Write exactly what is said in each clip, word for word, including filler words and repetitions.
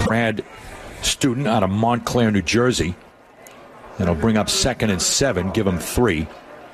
grad student out of Montclair, New Jersey. That'll bring up second and seven, give him three.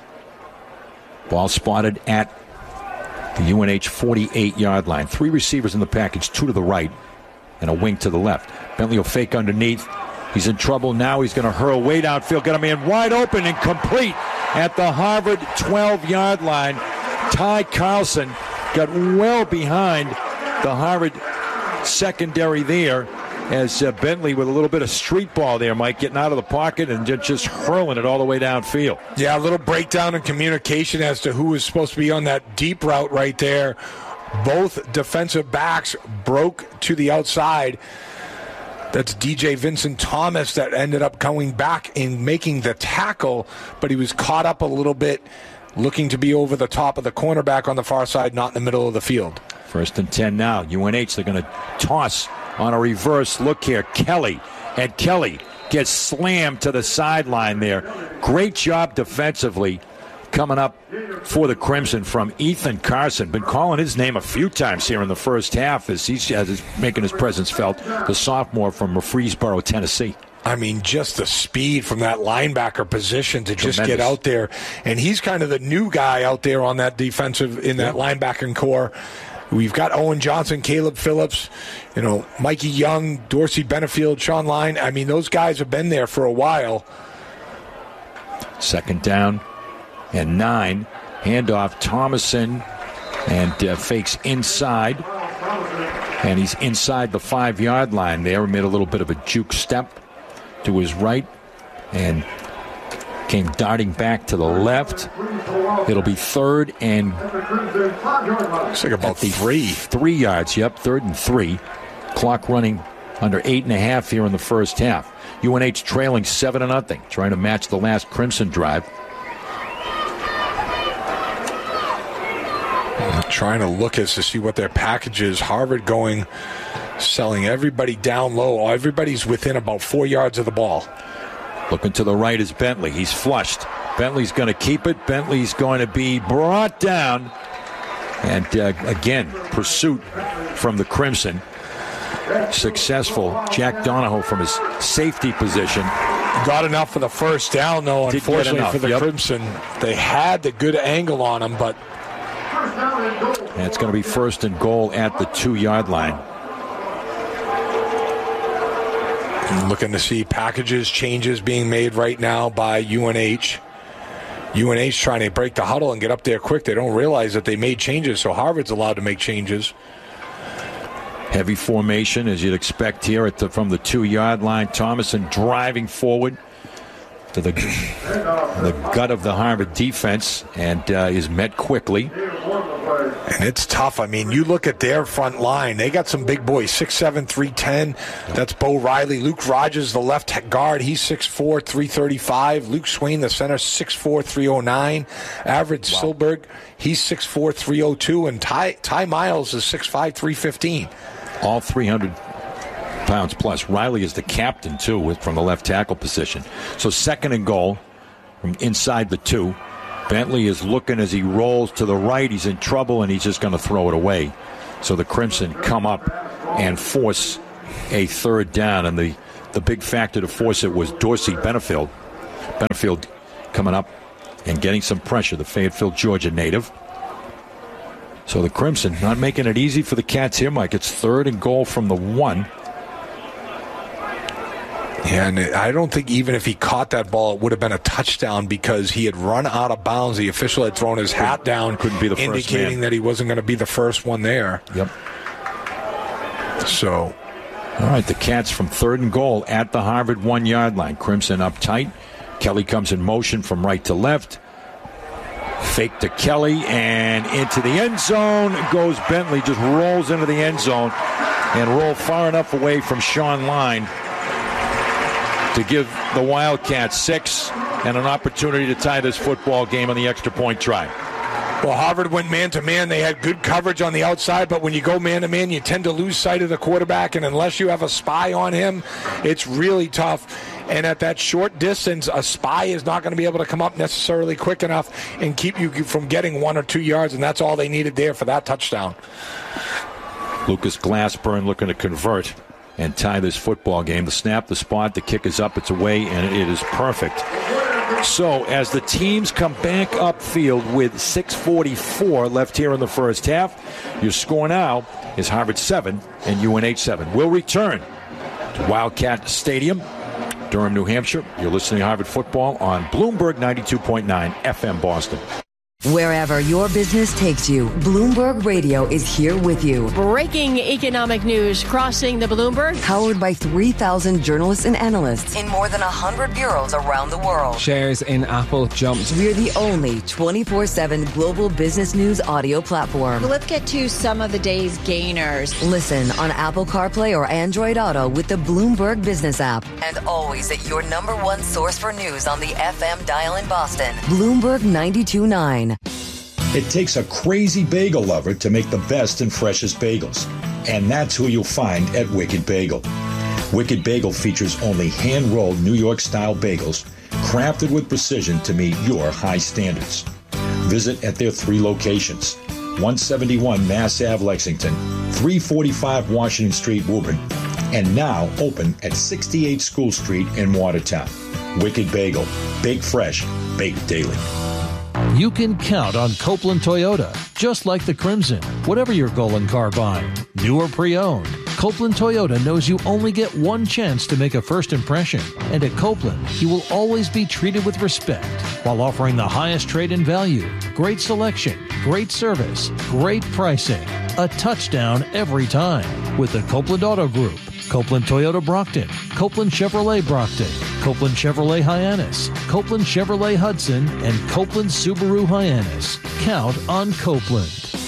Ball spotted at the U N H forty-eight-yard line. Three receivers in the package, two to the right and a wing to the left. Bentley will fake underneath. He's in trouble now. He's going to hurl way downfield. Got a man wide open and complete at the Harvard twelve-yard line. Ty Carlson got well behind the Harvard secondary there as uh, Bentley with a little bit of street ball there, Mike, getting out of the pocket and just, just hurling it all the way downfield. Yeah, a little breakdown in communication as to who was supposed to be on that deep route right there. Both defensive backs broke to the outside. That's D J Vincent Thomas that ended up going back and making the tackle, but he was caught up a little bit, looking to be over the top of the cornerback on the far side, not in the middle of the field. First and ten now. U N H, they're going to toss on a reverse look here. Kelly, and Kelly gets slammed to the sideline there. Great job defensively coming up for the Crimson from Ethan Carson. Been calling his name a few times here in the first half as he's, as he's making his presence felt. The sophomore from Murfreesboro, Tennessee. I mean, just the speed from that linebacker position to Tremendous. Just get out there. And he's kind of the new guy out there on that defensive, in that yeah. linebacking core. We've got Owen Johnson, Caleb Phillips, you know, Mikey Young, Dorsey Benefield, Sean Line. I mean, those guys have been there for a while. Second down and nine. Handoff, Thomason, and uh, fakes inside. And he's inside the five-yard line there. Made a little bit of a juke step to his right and came darting back to the left. It'll be third and looks like about three. Three yards, yep, third and three. Clock running under eight and a half here in the first half. U N H trailing seven to nothing, trying to match the last Crimson drive. I'm trying to look as to see what their package is. Harvard going, selling everybody down low. Everybody's within about four yards of the ball. Looking to the right is Bentley. He's flushed. Bentley's going to keep it. Bentley's going to be brought down. And uh, again, pursuit from the Crimson. Successful. Jack Donahoe from his safety position. Got enough for the first down, though, Did unfortunately for the yep. Crimson. They had the good angle on him, but... And it's going to be first and goal at the two-yard line. Looking to see packages, changes being made right now by U N H. U N H trying to break the huddle and get up there quick. They don't realize that they made changes, so Harvard's allowed to make changes. Heavy formation, as you'd expect here at the, from the two-yard line. Thomason driving forward to the, the gut of the Harvard defense and uh, is met quickly. And it's tough. I mean, you look at their front line. They got some big boys, six seven, three ten. That's Bo Riley. Luke Rogers, the left guard, he's six four, three thirty-five. Luke Swain, the center, six four, three oh nine. Average wow. Silberg, he's six four, three oh two. And Ty, Ty Miles is six five, three fifteen. All three hundred pounds plus. Riley is the captain, too, with, from the left tackle position. So second and goal from inside the two. Bentley is looking as he rolls to the right. He's in trouble, and he's just going to throw it away. So the Crimson come up and force a third down. And the, the big factor to force it was Dorsey Benefield. Benefield coming up and getting some pressure, the Fayetteville, Georgia native. So the Crimson not making it easy for the Cats here, Mike. It's third and goal from the one. Yeah, and I don't think even if he caught that ball, it would have been a touchdown because he had run out of bounds. The official had thrown his hat down, couldn't be the first indicating man. that he wasn't going to be the first one there. Yep. So, all right, the Cats from third and goal at the Harvard one-yard line. Crimson up tight. Kelly comes in motion from right to left. Fake to Kelly, and into the end zone goes Bentley. Just rolls into the end zone and roll far enough away from Sean Line to give the Wildcats six and an opportunity to tie this football game on the extra point try. Well, Harvard went man-to-man. They had good coverage on the outside, but when you go man-to-man, you tend to lose sight of the quarterback, and unless you have a spy on him, it's really tough. And at that short distance, a spy is not going to be able to come up necessarily quick enough and keep you from getting one or two yards, and that's all they needed there for that touchdown. Lucas Glassburn looking to convert. and tie this football game. The snap, the spot, the kick is up, it's away, and it is perfect. So as the teams come back upfield with six forty-four left here in the first half, your score now is Harvard seven and U N H seven. We'll return to Wildcat Stadium, Durham, New Hampshire. You're listening to Harvard Football on Bloomberg ninety-two point nine F M Boston. Wherever your business takes you, Bloomberg Radio is here with you. Breaking economic news crossing the Bloomberg. Powered by three thousand journalists and analysts in more than one hundred bureaus around the world. Shares in Apple jumped. We're the only twenty-four seven global business news audio platform. Well, let's get to some of the day's gainers. Listen on Apple CarPlay or Android Auto with the Bloomberg Business app. And always at your number one source for news on the F M dial in Boston. Bloomberg ninety-two point nine. It takes a crazy bagel lover to make the best and freshest bagels. And that's who you'll find at Wicked Bagel. Wicked Bagel features only hand-rolled New York-style bagels, crafted with precision to meet your high standards. Visit at their three locations: one seventy-one Mass Ave, Lexington, three forty-five Washington Street, Woburn, and now open at sixty-eight School Street in Watertown. Wicked Bagel. Baked fresh. Baked daily. You can count on Copeland Toyota, just like the Crimson. Whatever your goal in car buying, new or pre-owned, Copeland Toyota knows you only get one chance to make a first impression. And at Copeland, you will always be treated with respect while offering the highest trade-in value, great selection, great service, great pricing. A touchdown every time with the Copeland Auto Group. Copeland Toyota Brockton, Copeland Chevrolet Brockton, Copeland Chevrolet Hyannis, Copeland Chevrolet Hudson, and Copeland Subaru Hyannis. Count on Copeland.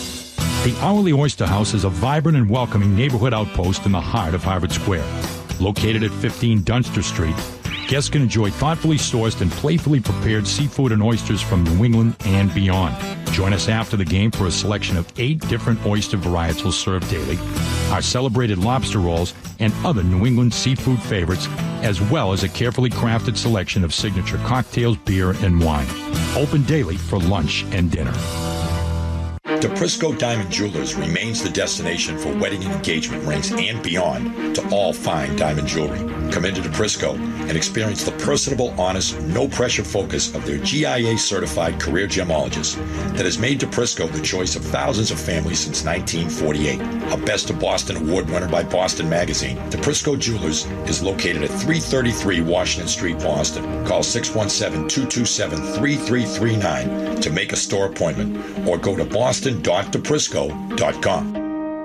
The Hourly Oyster House is a vibrant and welcoming neighborhood outpost in the heart of Harvard Square. Located at fifteen Dunster Street, guests can enjoy thoughtfully sourced and playfully prepared seafood and oysters from New England and beyond. Join us after the game for a selection of eight different oyster varietals served daily, our celebrated lobster rolls, and other New England seafood favorites, as well as a carefully crafted selection of signature cocktails, beer, and wine. Open daily for lunch and dinner. DePrisco Diamond Jewelers remains the destination for wedding and engagement rings and beyond to all fine diamond jewelry. Come into DePrisco and experience the personable, honest, no-pressure focus of their G I A-certified career gemologist that has made DePrisco the choice of thousands of families since nineteen forty-eight. A Best of Boston award winner by Boston Magazine, DePrisco Jewelers is located at three thirty-three Washington Street, Boston. Call six one seven, two two seven, three three three nine to make a store appointment or go to boston dot deprisco dot com.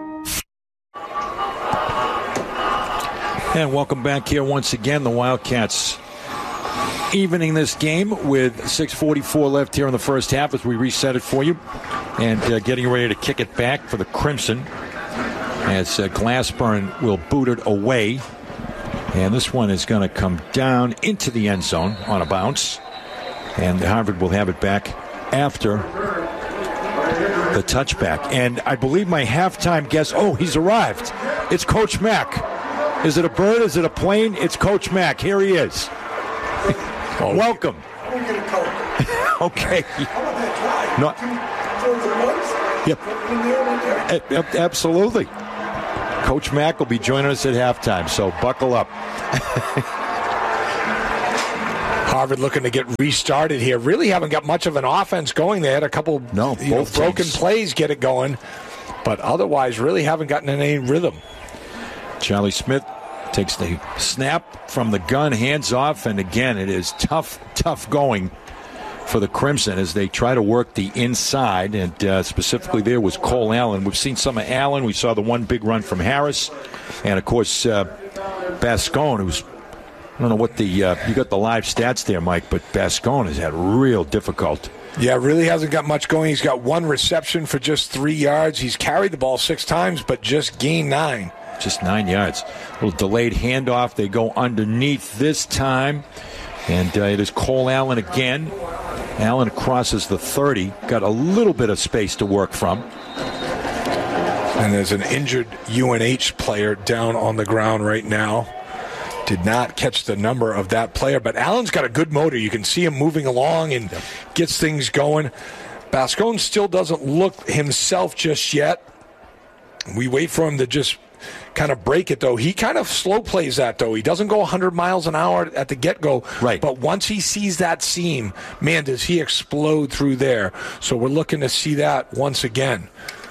And welcome back here once again. The Wildcats evening this game with six forty-four left here in the first half as we reset it for you. And uh, getting ready to kick it back for the Crimson as uh, Glassburn will boot it away. And this one is going to come down into the end zone on a bounce. And Harvard will have it back after the touchback. And I believe my halftime guess, oh, he's arrived. It's Coach Mack. Is it a bird? Is it a plane? It's Coach Mack. Here he is. Oh, welcome. I don't get a color. Okay. How about that drive? No. Yep. Yep, absolutely. Coach Mack will be joining us at halftime, so buckle up. Harvard looking to get restarted here. Really haven't got much of an offense going. They had a couple no, you know, broken teams. plays get it going, but otherwise really haven't gotten in any rhythm. Charlie Smith takes the snap from the gun, hands off, and again, it is tough, tough going for the Crimson as they try to work the inside, and uh, specifically there was Cole Allen. We've seen some of Allen. We saw the one big run from Harris, and of course, uh, Bascone, who's I don't know what the uh, you got the live stats there, Mike, but Bascone has had real difficult. Yeah, really hasn't got much going. He's got one reception for just three yards. He's carried the ball six times, but just gained nine. Just nine yards. A little delayed handoff. They go underneath this time, and uh, it is Cole Allen again. Allen crosses the thirty. Got a little bit of space to work from. And there's an injured U N H player down on the ground right now. Did not catch the number of that player, but Allen's got a good motor. You can see him moving along and yep. gets things going. Bascone still doesn't look himself just yet. We wait for him to just kind of break it, though. He kind of slow plays that, though. He doesn't go one hundred miles an hour at the get-go. Right. But once he sees that seam, man, does he explode through there. So we're looking to see that once again.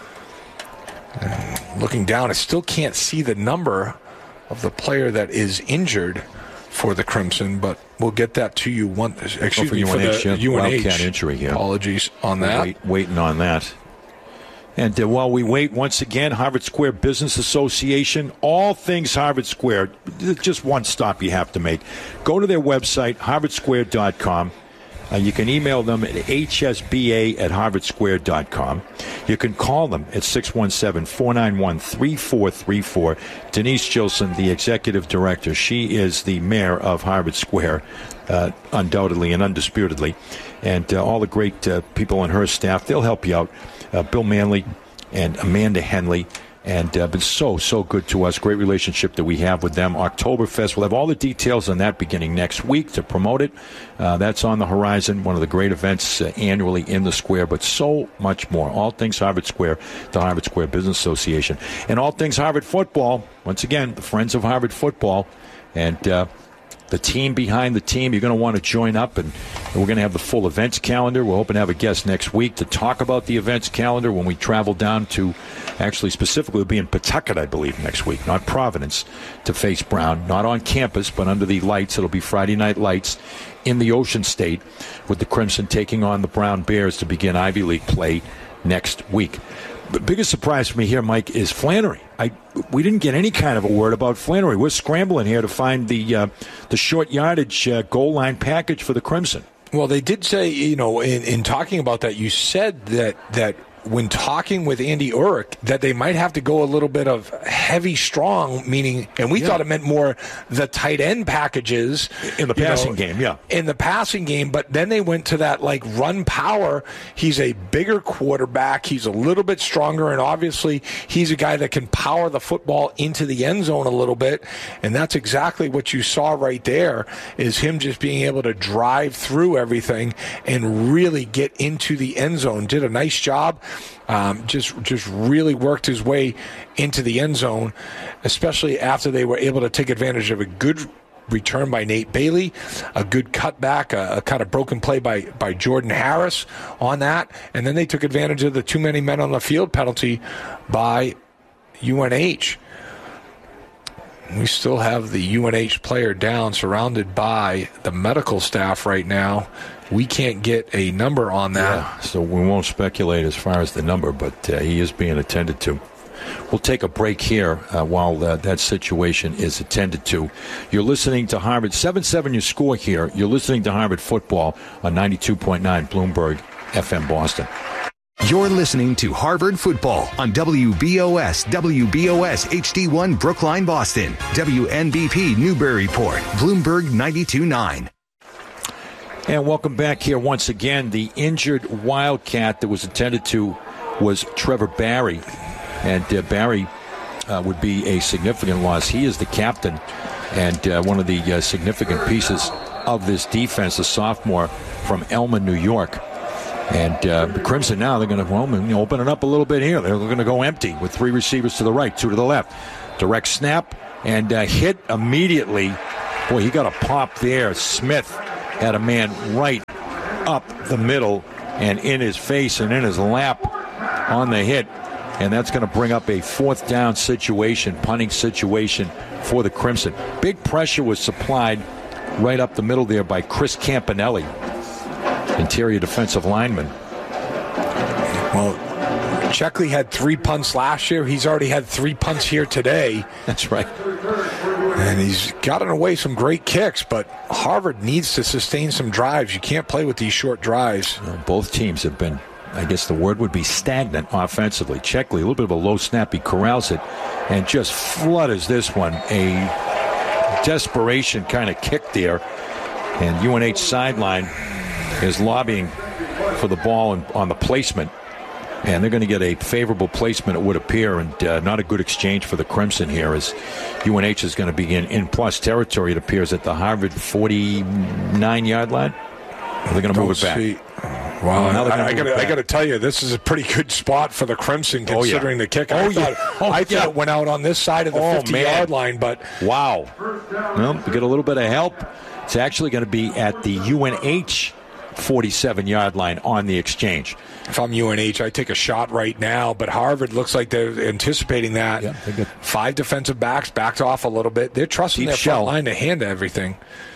And looking down, I still can't see the number of the player that is injured for the Crimson, but we'll get that to you. One, excuse oh, for me, U N H, for the yeah, U N H Wildcat injury here. Apologies on that. Wait, waiting on that. And uh, while we wait, once again, Harvard Square Business Association, all things Harvard Square, just one stop you have to make. Go to their website, harvard square dot com. Uh, you can email them at h s b a at harvard square dot com. You can call them at six one seven, four nine one, three four three four. Denise Gilson, the executive director, she is the mayor of Harvard Square, uh, undoubtedly and undisputedly. And uh, all the great uh, people on her staff, they'll help you out. Uh, Bill Manley and Amanda Henley. And uh, been so, so good to us. Great relationship that we have with them. Oktoberfest, we'll have all the details on that beginning next week to promote it. Uh, that's on the horizon, one of the great events uh, annually in the square, but so much more. All things Harvard Square, the Harvard Square Business Association. And all things Harvard football, once again, the Friends of Harvard Football. And uh, the team behind the team, you're going to want to join up, and we're going to have the full events calendar. We're hoping to have a guest next week to talk about the events calendar when we travel down to, actually specifically we'll be in Pawtucket, I believe, next week, not Providence, to face Brown. Not on campus, but under the lights. It'll be Friday night lights in the Ocean State with the Crimson taking on the Brown Bears to begin Ivy League play next week. The biggest surprise for me here, Mike, is Flannery. I we didn't get any kind of a word about Flannery. We're scrambling here to find the uh, the short yardage uh, goal line package for the Crimson. Well, they did say, you know, in, in talking about that, you said that that when talking with Andy Urich, that they might have to go a little bit of heavy strong, meaning, and we yeah. thought it meant more the tight end packages. In the passing know, game, yeah. In the passing game, but then they went to that, like, run power. He's a bigger quarterback. He's a little bit stronger, and obviously he's a guy that can power the football into the end zone a little bit, and that's exactly what you saw right there, is him just being able to drive through everything and really get into the end zone. Did a nice job. Um, just just really worked his way into the end zone, especially after they were able to take advantage of a good return by Nate Bailey, a good cutback, a, a kind of broken play by, by Jordan Harris on that, and then they took advantage of the too many men on the field penalty by U N H. We still have the U N H player down, surrounded by the medical staff right now. We can't get a number on that. Yeah, so we won't speculate as far as the number, but uh, he is being attended to. We'll take a break here uh, while uh, that situation is attended to. You're listening to Harvard. seven seven your score here. You're listening to Harvard Football on ninety-two point nine Bloomberg F M Boston. You're listening to Harvard Football on W B O S, W B O S H D one Brookline, Boston, W N B P Newburyport, Bloomberg ninety-two point nine. And welcome back here once again. The injured Wildcat that was attended to was Trevor Barry. And uh, Barry uh, would be a significant loss. He is the captain and uh, one of the uh, significant pieces of this defense, a sophomore from Elma, New York. And uh, the Crimson now, they're going to well, you know, open it up a little bit here. They're going to go empty with three receivers to the right, two to the left. Direct snap and uh, hit immediately. Boy, he got a pop there. Smith had a man right up the middle and in his face and in his lap on the hit. And that's going to bring up a fourth down situation, punting situation for the Crimson. Big pressure was supplied right up the middle there by Chris Campanelli, interior defensive lineman. Well, Checkley had three punts last year. He's already had three punts here today. That's right. And he's gotten away some great kicks, but Harvard needs to sustain some drives. You can't play with these short drives. You know, both teams have been, I guess the word would be stagnant offensively. Checkley, a little bit of a low snap. He corrals it and just flutters this one. A desperation kind of kick there. And U N H sideline is lobbying for the ball and on the placement. And they're going to get a favorable placement, it would appear, and uh, not a good exchange for the Crimson here, as U N H is going to begin in plus territory, it appears, at the Harvard forty-nine-yard line. Are they going to move it back? See. Wow, now I, I got I got to tell you, this is a pretty good spot for the Crimson considering oh, yeah. the kick. Oh, I yeah. thought, oh, I thought yeah. it went out on this side of the oh, fifty-yard line, but wow. Well, we get a little bit of help. It's actually going to be at the U N H forty-seven-yard line on the exchange. If I'm U N H, I take a shot right now, but Harvard looks like they're anticipating that. Yeah, they're good. Five defensive backs backed off a little bit. They're trusting Deep their shell. front line to hand everything.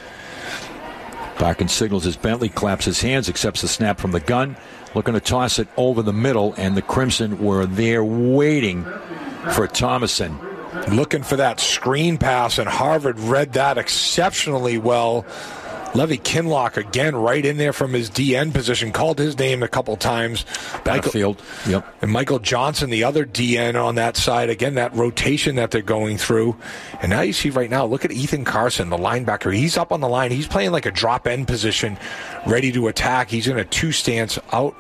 Barkin signals as Bentley claps his hands, accepts the snap from the gun, looking to toss it over the middle, and the Crimson were there waiting for Thomason. Looking for that screen pass, and Harvard read that exceptionally well. Levy Kinlock again right in there from his D N position, called his name a couple times. Battlefield, yep. And Michael Johnson, the other D N on that side. Again, that rotation that they're going through. And now you see right now, look at Ethan Carson, the linebacker. He's up on the line. He's playing like a drop end position, ready to attack. He's in a two stance out,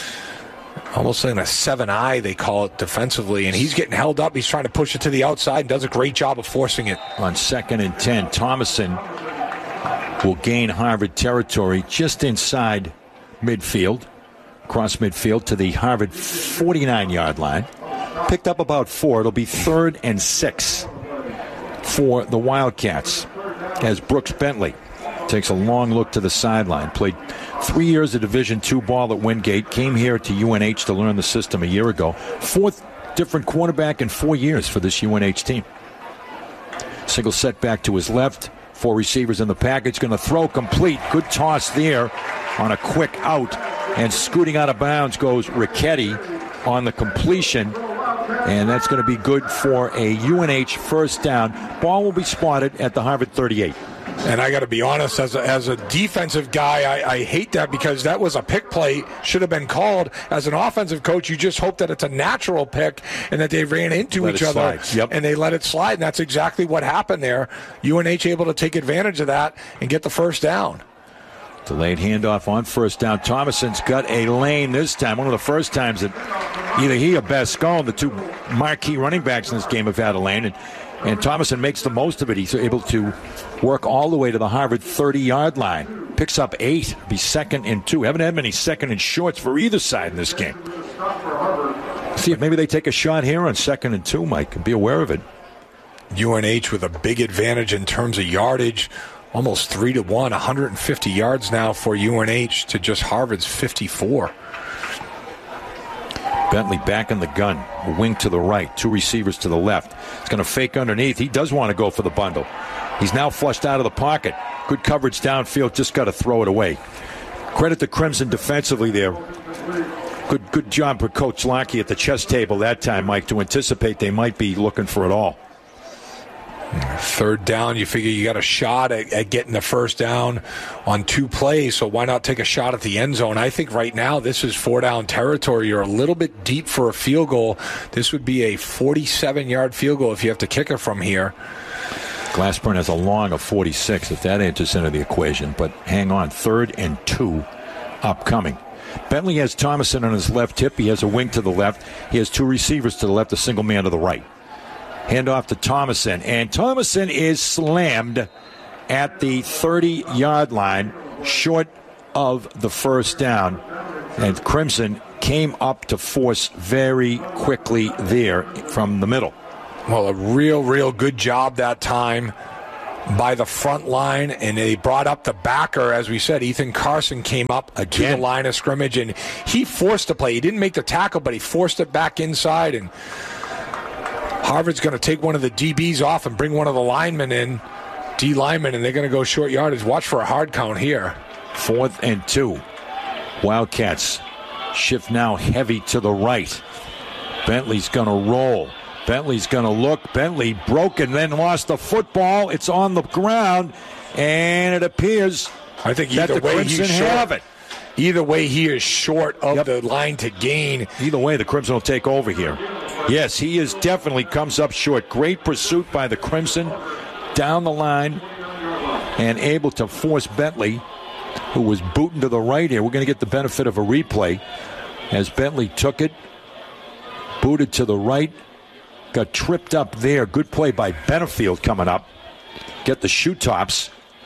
almost in a seven eye, they call it defensively. And he's getting held up. He's trying to push it to the outside and does a great job of forcing it. On second and ten, Thomason will gain Harvard territory just inside midfield, across midfield to the Harvard forty-nine-yard line. Picked up about four. It'll be third and six for the Wildcats as Brooks Bentley takes a long look to the sideline. Played three years of Division two ball at Wingate. Came here to U N H to learn the system a year ago. Fourth different quarterback in four years for this U N H team. Single setback to his left. Four receivers in the package. Going to throw complete. Good toss there on a quick out. And scooting out of bounds goes Ricchetti on the completion. And that's going to be good for a U N H first down. Ball will be spotted at the Harvard thirty-eight. And I got to be honest, as a, as a defensive guy, I, I hate that because that was a pick play, should have been called. As an offensive coach, you just hope that it's a natural pick and that they ran into let each other yep. and they let it slide. And that's exactly what happened there. U N H able to take advantage of that and get the first down. Delayed handoff on first down. Thomason's got a lane this time. One of the first times that either he or Bascone, the two marquee running backs in this game, have had a lane. And, and Thomason makes the most of it. He's able to work all the way to the Harvard thirty-yard line. Picks up eight. Be second and two. Haven't had many second and shorts for either side in this game. See if maybe they take a shot here on second and two, Mike. Be aware of it. U N H with a big advantage in terms of yardage. Almost three to one, one hundred fifty yards now for U N H to just Harvard's fifty-four. Bentley back in the gun. A wing to the right. Two receivers to the left. He's going to fake underneath. He does want to go for the bundle. He's now flushed out of the pocket. Good coverage downfield. Just got to throw it away. Credit to Crimson defensively there. Good good job for Coach Lockey at the chess table that time, Mike, to anticipate they might be looking for it all. Third down, you figure you got a shot at, at getting the first down on two plays, so why not take a shot at the end zone? I think right now this is four down territory. You're a little bit deep for a field goal. This would be a forty-seven-yard field goal if you have to kick it from here. Glassburn has a long of forty-six if that enters into the equation, but hang on, third and two upcoming. Bentley has Thomason on his left hip. He has a wing to the left. He has two receivers to the left, a single man to the right. Handoff to Thomason, and Thomason is slammed at the thirty-yard line, short of the first down. And Crimson came up to force very quickly there from the middle. Well, a real, real good job that time by the front line, and they brought up the backer, as we said. Ethan Carson came up Again. to the line of scrimmage, and he forced the play. He didn't make the tackle, but he forced it back inside, and Harvard's going to take one of the D Bs off and bring one of the linemen in, D linemen, and they're going to go short yardage. Watch for a hard count here. Fourth and two. Wildcats shift now heavy to the right. Bentley's going to roll. Bentley's going to look. Bentley broken, then lost the football. It's on the ground, and it appears I think that either the way Crimson he's have short. it. Either way, he is short of yep. the line to gain. Either way, the Crimson will take over here. Yes, he is definitely comes up short. Great pursuit by the Crimson down the line and able to force Bentley, who was booting to the right here. We're going to get the benefit of a replay as Bentley took it, booted to the right, got tripped up there. Good play by Benefield coming up. Get the shoe tops.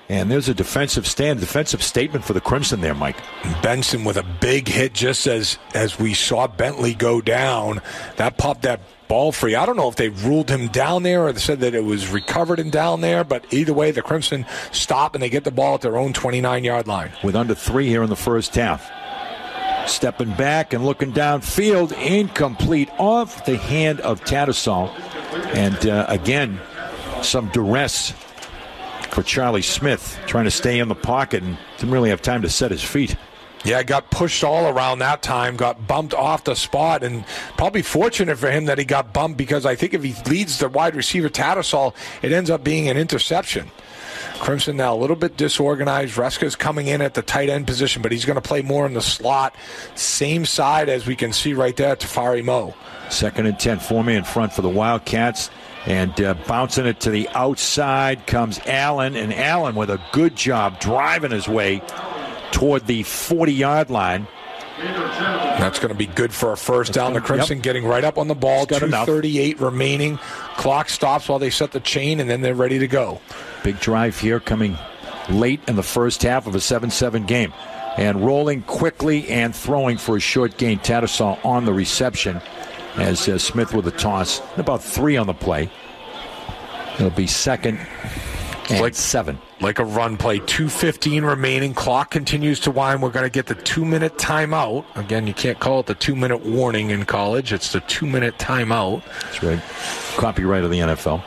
And there's a defensive stand, defensive statement for the Crimson there, Mike. Benson with a big hit just as, as we saw Bentley go down. That popped that ball free. I don't know if they ruled him down there or they said that it was recovered and down there, but either way, the Crimson stop and they get the ball at their own twenty-nine-yard line. With under three here in the first half. Stepping back and looking downfield, incomplete off the hand of Tattersall. And uh, again, some duress for Charlie Smith, trying to stay in the pocket and didn't really have time to set his feet. Yeah, got pushed all around that time, got bumped off the spot, and probably fortunate for him that he got bumped because I think if he leads the wide receiver Tattersall, it ends up being an interception. Crimson now a little bit disorganized. Reska's coming in at the tight end position, but he's going to play more in the slot. Same side as we can see right there, Tafari Moe. Second and ten, four-man front for the Wildcats. And uh, bouncing it to the outside comes Allen. And Allen with a good job driving his way toward the forty-yard line. That's going to be good for a first down. The Crimson yep. getting right up on the ball. two thirty-eight remaining. Clock stops while they set the chain, and then they're ready to go. Big drive here coming late in the first half of a seven seven game. And rolling quickly and throwing for a short gain. Tattersall on the reception as uh, Smith with a toss. About three on the play. It'll be second and like, seven. Like a run play. two fifteen remaining. Clock continues to wind. We're going to get the two-minute timeout. Again, you can't call it the two-minute warning in college. It's the two-minute timeout. That's right. Copyright of the N F L.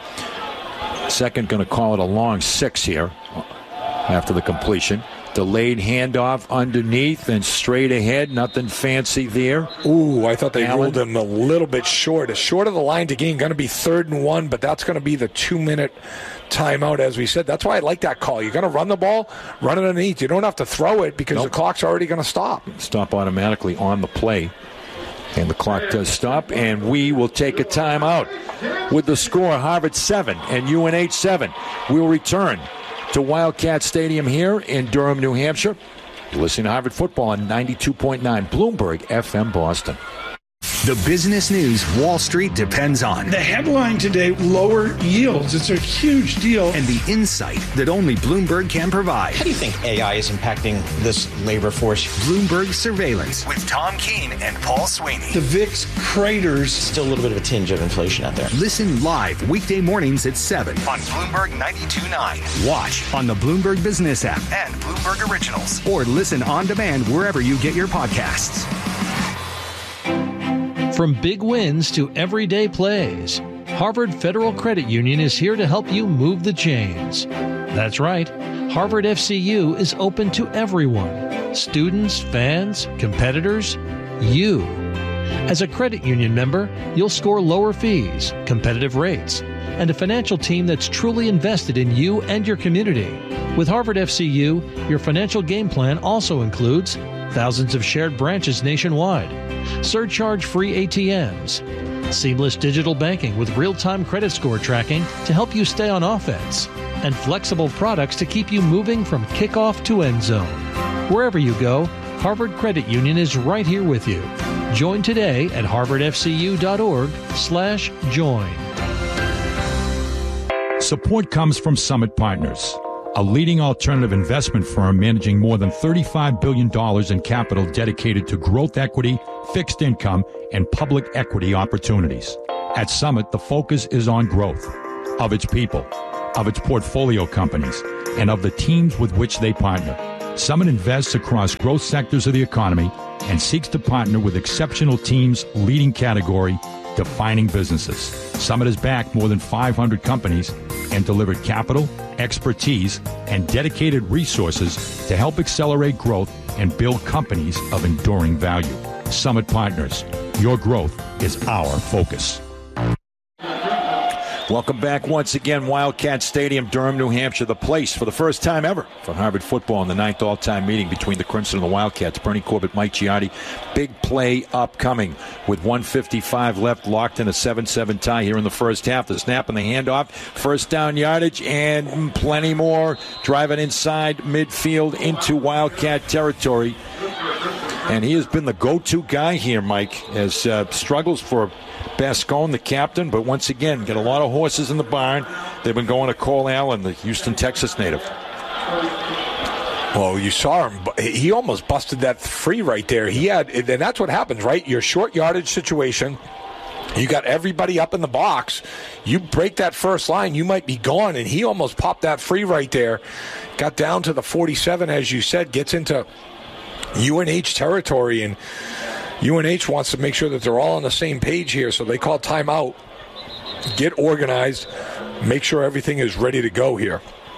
Second going to call it a long six here after the completion. Delayed handoff underneath and straight ahead. Nothing fancy there. Ooh, I thought they Allen. ruled him a little bit short. A short of the line to gain. Going to be third and one, but that's going to be the two-minute timeout, as we said. That's why I like that call. You're going to run the ball, run it underneath. You don't have to throw it because nope. the clock's already going to stop. Stop automatically on the play. And the clock does stop, and we will take a timeout. With the score, Harvard seven and U N H seven. We'll return to Wildcat Stadium here in Durham, New Hampshire. You're listening to Harvard Football on ninety-two point nine Bloomberg F M Boston. The business news Wall Street depends on. The headline today, lower yields. It's a huge deal. And the insight that only Bloomberg can provide. How do you think A I is impacting this labor force? Bloomberg Surveillance with Tom Keene and Paul Sweeney. The V I X craters. Still a little bit of a tinge of inflation out there. Listen live weekday mornings at seven on Bloomberg ninety-two point nine. Watch on the Bloomberg Business app and Bloomberg Originals. Or listen on demand wherever you get your podcasts. From big wins to everyday plays, Harvard Federal Credit Union is here to help you move the chains. That's right, Harvard F C U is open to everyone. Students, fans, competitors, you. As a credit union member, you'll score lower fees, competitive rates, and a financial team that's truly invested in you and your community. With Harvard F C U, your financial game plan also includes thousands of shared branches nationwide, surcharge-free A T Ms, seamless digital banking with real-time credit score tracking to help you stay on offense, and flexible products to keep you moving from kickoff to end zone. Wherever you go, Harvard Credit Union is right here with you. Join today at harvardfcu.org slash join. Support comes from Summit Partners, a leading alternative investment firm managing more than thirty-five billion dollars in capital dedicated to growth equity, fixed income, and public equity opportunities. At Summit, the focus is on growth of its people, of its portfolio companies, and of the teams with which they partner. Summit invests across growth sectors of the economy and seeks to partner with exceptional teams, leading category, defining businesses. Summit has backed more than five hundred companies and delivered capital, expertise, and dedicated resources to help accelerate growth and build companies of enduring value. Summit Partners, your growth is our focus. Welcome back once again, Wildcat Stadium, Durham, New Hampshire, the place for the first time ever for Harvard football in the ninth all-time meeting between the Crimson and the Wildcats. Bernie Corbett, Mike Giardi. Big play upcoming with one fifty-five left, locked in a seven seven tie here in the first half. The snap and the handoff, first down yardage, and plenty more driving inside midfield into Wildcat territory. And he has been the go-to guy here, Mike, as uh, struggles for Bascone, the captain, but once again, get a lot of horses in the barn. They've been going to Cole Allen, the Houston, Texas native. Well, you saw him. He almost busted that free right there. He had, and that's what happens, right? Your short yardage situation. You got everybody up in the box. You break that first line, you might be gone. And he almost popped that free right there. Got down to the forty-seven, as you said, gets into U N H territory. And U N H wants to make sure that they're all on the same page here. So they call timeout, get organized, make sure everything is ready to go here.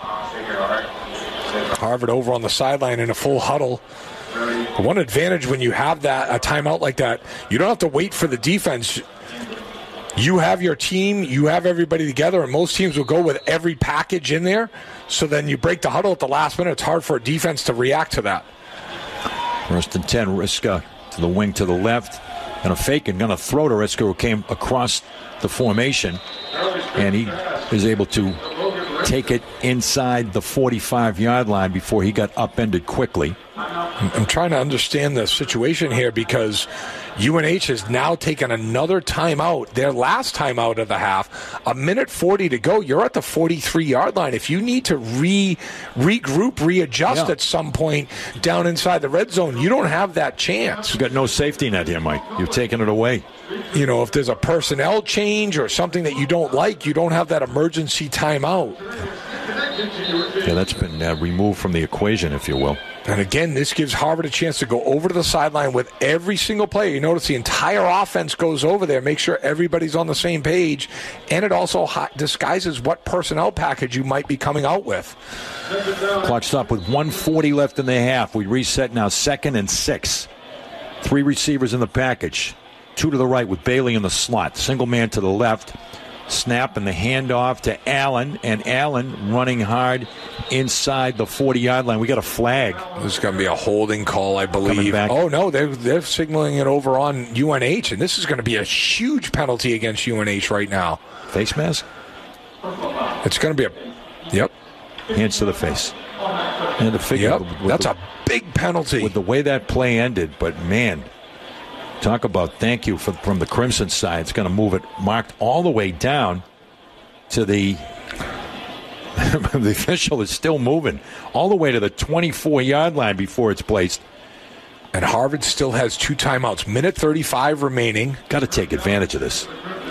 Harvard over on the sideline in a full huddle. The one advantage when you have that a timeout like that, you don't have to wait for the defense. You have your team, you have everybody together, and most teams will go with every package in there. So then you break the huddle at the last minute. It's hard for a defense to react to that. First and ten, Riska to the wing to the left. And a fake and going to throw to Riska, who came across the formation. And he is able to take it inside the forty-five-yard line before he got upended quickly. I'm trying to understand the situation here because U N H has now taken another timeout, their last timeout of the half. A minute forty to go. You're at the forty-three-yard line. If you need to re regroup, readjust yeah. at some point down inside the red zone, you don't have that chance. You've got no safety net here, Mike. You've taken it away. You know, if there's a personnel change or something that you don't like, you don't have that emergency timeout. Yeah, that's been uh, removed from the equation, if you will. And again, this gives Harvard a chance to go over to the sideline with every single player. You notice the entire offense goes over there, make sure everybody's on the same page, and it also disguises what personnel package you might be coming out with. Clock stopped with one forty left in the half. We reset now, second and six. Three receivers in the package. Two to the right with Bailey in the slot. Single man to the left. Snap and the handoff to Allen, and Allen running hard inside the forty-yard line. We got a flag. This is going to be a holding call, I believe. Oh, no, they're, they're signaling it over on U N H, and this is going to be a huge penalty against U N H right now. Face mask? It's going to be a, yep. Hands to the face. And the figure. Yep, with that's the, a big penalty. With the way that play ended, but man, talk about thank you for, from the Crimson side. It's going to move it marked all the way down to the the official is still moving all the way to the twenty-four-yard line before it's placed. And Harvard still has two timeouts. Minute thirty-five remaining. Got to take advantage of this.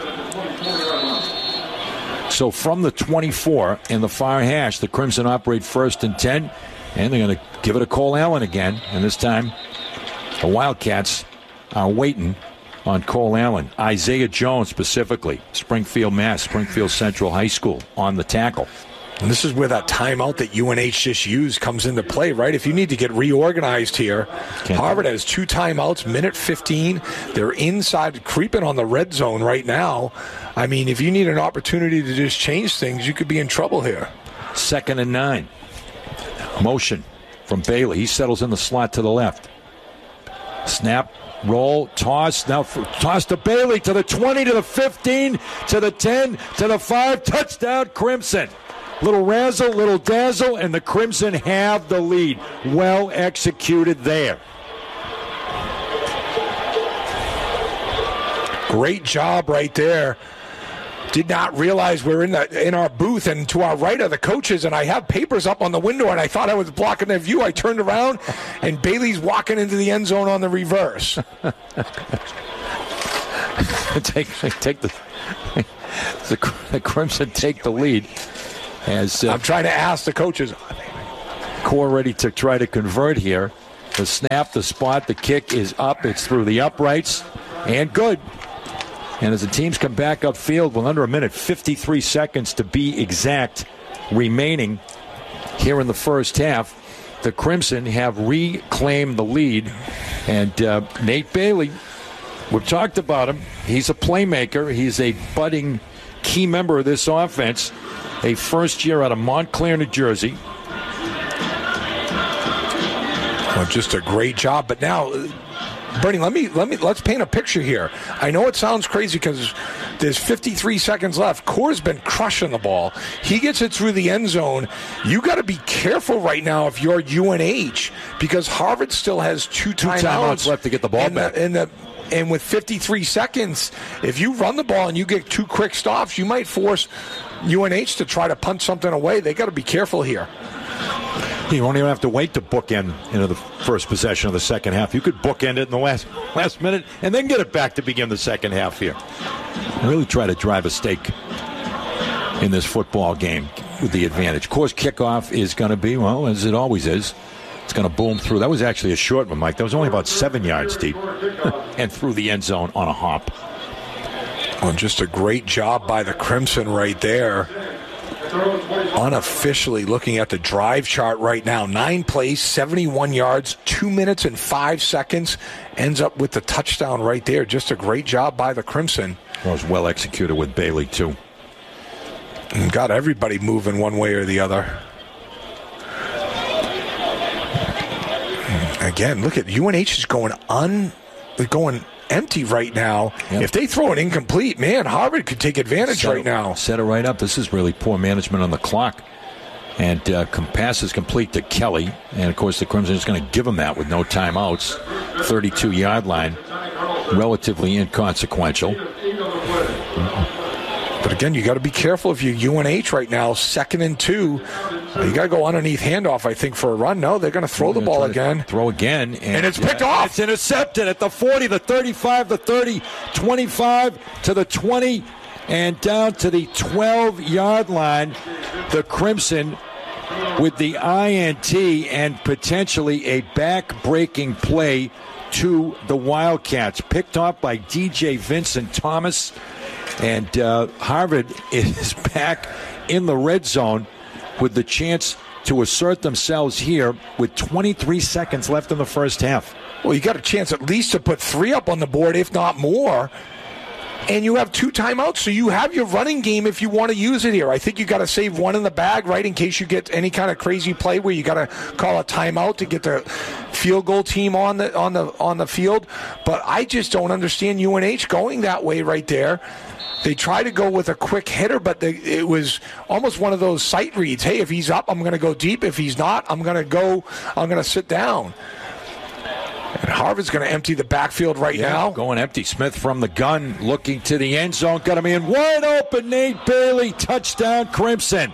So from the twenty-four in the far hash, the Crimson operate first and ten, and they're going to give it to Cole Allen again. And this time, the Wildcats are waiting on Cole Allen. Isaiah Jones specifically, Springfield, Mass, Springfield Central High School on the tackle. And this is where that timeout that U N H just used comes into play, right? If you need to get reorganized here, Can't Harvard has two timeouts, minute fifteen. They're inside, creeping on the red zone right now. I mean, if you need an opportunity to just change things, you could be in trouble here. Second and nine. Motion from Bailey. He settles in the slot to the left. Snap. Roll, toss, now for, toss to Bailey, to the twenty, to the fifteen, to the ten, to the five, touchdown Crimson. Little razzle, little dazzle, and the Crimson have the lead. Well executed there. Great job right there. Did not realize we're in the in our booth, and to our right are the coaches, and I have papers up on the window, and I thought I was blocking their view. I turned around, and Bailey's walking into the end zone on the reverse. take, take the, the the Crimson take the lead. As uh, I'm trying to ask the coaches. Core ready to try to convert here. The snap, the spot, the kick is up. It's through the uprights, and good. And as the teams come back upfield, well, under a minute, fifty-three seconds to be exact, remaining here in the first half. The Crimson have reclaimed the lead. And uh, Nate Bailey, we've talked about him. He's a playmaker. He's a budding key member of this offense. A first year out of Montclair, New Jersey. Well, just a great job. But now, Bernie, let me let me let's paint a picture here. I know it sounds crazy because there's fifty-three seconds left. Core's been crushing the ball. He gets it through the end zone. You got to be careful right now if you're U N H because Harvard still has two, two timeouts, timeouts left to get the ball and back. The, and the and with fifty-three seconds, if you run the ball and you get two quick stops, you might force U N H to try to punch something away. They got to be careful here. You won't even have to wait to bookend into the first possession of the second half. You could bookend it in the last last minute and then get it back to begin the second half here. Really try to drive a stake in this football game with the advantage. Of course, kickoff is going to be, well, as it always is, it's going to boom through. That was actually a short one, Mike. That was only about seven yards deep and through the end zone on a hop. Well, just a great job by the Crimson right there. Unofficially looking at the drive chart right now. Nine plays, seventy-one yards, two minutes and five seconds. Ends up with the touchdown right there. Just a great job by the Crimson. Well, it was well executed with Bailey, too. And got everybody moving one way or the other. Again, look at U N H is going un, going empty right now. Yep. If they throw it incomplete, man, Harvard could take advantage set right it, now. Set it right up. This is really poor management on the clock. And uh, pass is complete to Kelly. And, of course, the Crimson is going to give him that with no timeouts. thirty-two-yard line. Relatively inconsequential. But, again, you got to be careful if you're U N H right now. Second and two. You got to go underneath handoff, I think, for a run. No, they're going to throw the ball again. Throw again. And, and it's picked uh, off. It's intercepted at the forty, the thirty-five, the thirty, twenty-five to the twenty, and down to the twelve-yard line. The Crimson with the I N T and potentially a back-breaking play to the Wildcats. Picked off by D J Vincent Thomas. And uh, Harvard is back in the red zone with the chance to assert themselves here with twenty-three seconds left in the first half. Well, you got a chance at least to put three up on the board, if not more. And you have two timeouts, so you have your running game if you want to use it here. I think you got to save one in the bag, right, in case you get any kind of crazy play where you got to call a timeout to get the field goal team on the on the on the field. But I just don't understand U N H going that way right there. They try to go with a quick hitter, but they, it was almost one of those sight reads. Hey, if he's up, I'm going to go deep. If he's not, I'm going to go. I'm going to sit down. And Harvard's going to empty the backfield right yeah, now. Going empty. Smith from the gun, looking to the end zone. Got him in wide open. Nate Bailey, touchdown, Crimson.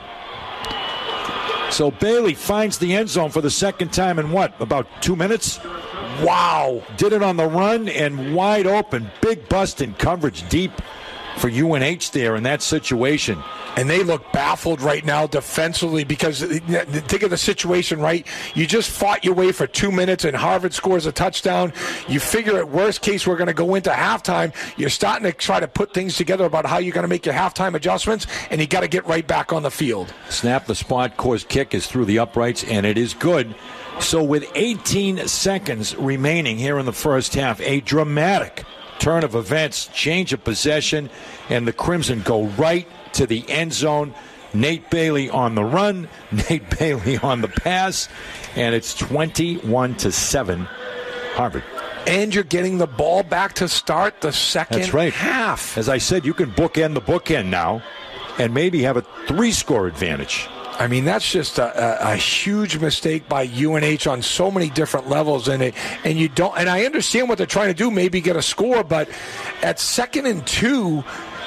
So Bailey finds the end zone for the second time in what, about two minutes? Wow. Did it on the run and wide open. Big bust in coverage deep for U N H there in that situation. And they look baffled right now defensively because think of the situation, right? You just fought your way for two minutes and Harvard scores a touchdown. You figure at worst case we're going to go into halftime. You're starting to try to put things together about how you're going to make your halftime adjustments, and you got to get right back on the field. Snap the spot, course kick is through the uprights, and it is good. So with eighteen seconds remaining here in the first half, a dramatic turn of events, change of possession, and the Crimson go right to the end zone. Nate Bailey on the run, Nate Bailey on the pass, and it's twenty-one to seven, Harvard. And you're getting the ball back to start the second That's right. half. As I said, you can bookend the bookend now and maybe have a three-score advantage. I mean, that's just a, a, a huge mistake by U N H on so many different levels, and it, and you don't. And I understand what they're trying to do, maybe get a score, but at second and two,